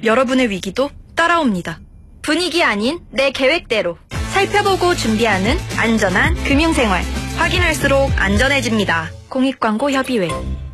여러분의 위기도 따라옵니다. 분위기 아닌 내 계획대로 살펴보고 준비하는 안전한 금융생활. 확인할수록 안전해집니다. 공익광고협의회.